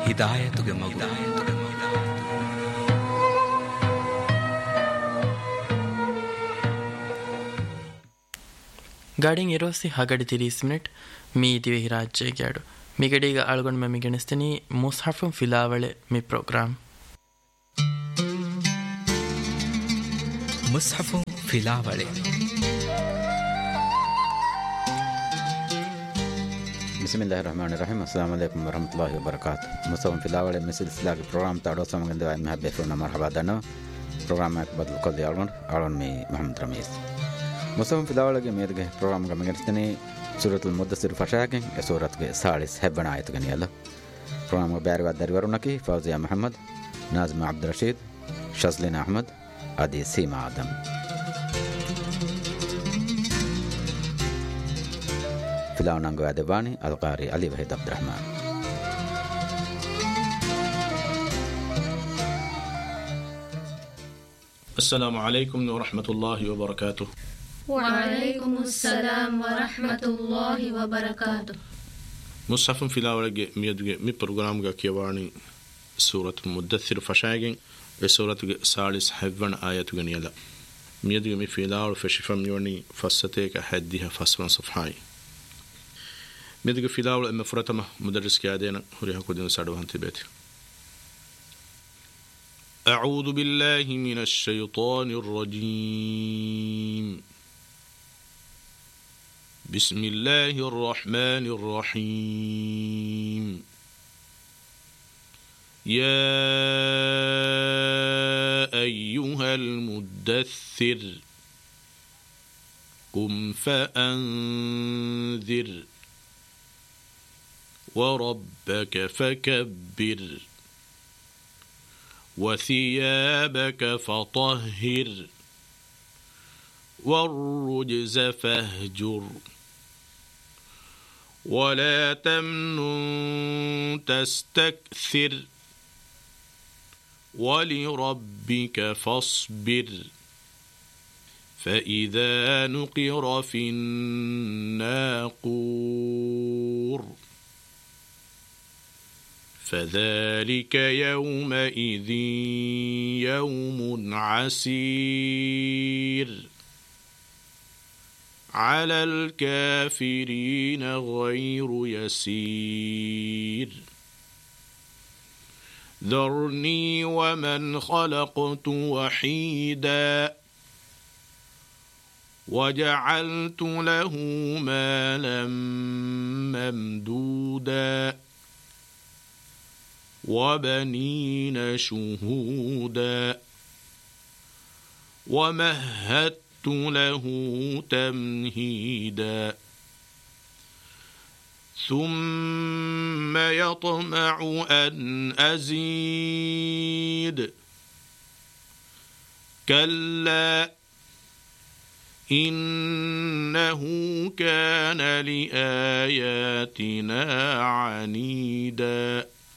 ಹಿದಾಯತುಗೆ ಮಗು. ಗಾಡಿಂಗ್ ಇರೋಸಿ ಹಗಡಿ 30 ಮಿನಿಟ್ ಮೀ ದಿವೆ ಹಿರಾಜ್ಜೆ ಗ್ಯಾಡು ಮಿಗಡಿಗ ಅಳ್ಗೊಂಡು ಮೆಮ್ಮಿ ಗೆಣಿಸ್ತೀನಿ ಮುಸ್ಹಫ್ ಫಿಲಾವಳೆ ಮಿ ಪ್ರೋಗ್ರಾಮ್ ಮುಸ್ಹಫ್ ಫಿಲಾವಳೆ. Bismillahirrahmanirrahim. Assalamu alaikum warahmatullahi wabarakatuh. Musawan filawale misil silagi program taado samagande wa mahabbe funa marhaba dano. Program ek badal qad alon mi Muhammad Ramis. Musawan filawale ge medge program ga maganstani suratul mudaththir fashagen e surat ge 40 hebana ayat ge niyala. Program ga bari wa dari warunaki Fawziya Muhammad, Nazma Abdul Rashid, Shazlin Ahmad, Adi Sima Adam. فلاونانغو أدباني القاري علي وحيد عبد الرحمن. السلام عليكم ورحمة الله وبركاته. وعليكم السلام ورحمة الله وبركاته. مصحف فلاورج ميدج مي برنامج كيواني سورة المدثر فشاجين سورة سالس حفن آية غنيلا ميدج مي فلاور فشفم يوني فستيك حديها فسفن صفحاي ميدغ فيلاول اما فرتما مدرس كادينا هريها كودين سادو هانتي بيتي. أعوذ بالله من الشيطان الرجيم. بسم الله الرحمن الرحيم. يا أيها المدثر قم فأنذر وربك فكبر وثيابك فطهر والرجز فاهجر ولا تمنن تستكثر ولربك فاصبر فإذا نقر في الناقور فذلك يومئذ يوم عسير على الكافرين غير يسير ذرني ومن خلقت وحيدا وجعلت له مالا ممدودا وبنين شهودا ومهدت له تمهيدا ثم يطمع أن أزيد كلا إنه كان لآياتنا عنيدا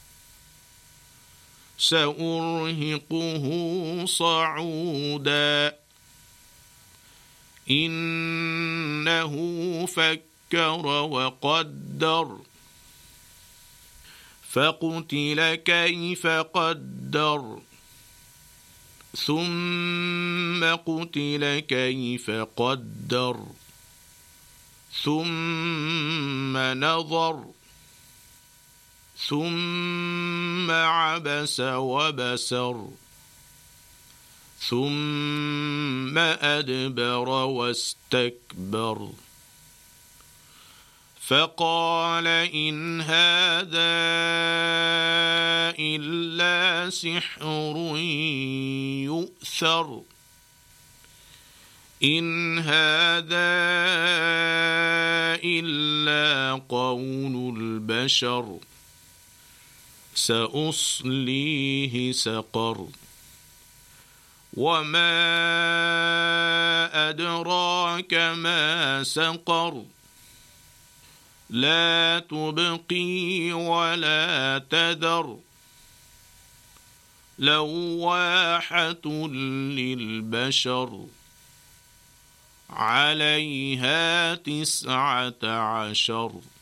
سأرهقه صعودا إنه فكر وقدر فقتل كيف قدر ثم قتل كيف قدر ثم نظر ثم عبس وبسر ثم أدبر واستكبر فقال إن هذا إلا سحر يؤثر إن هذا إلا قول البشر سأصليه سقر وما أدراك ما سقر لا تبقي ولا تذر لواحة للبشر عليها 19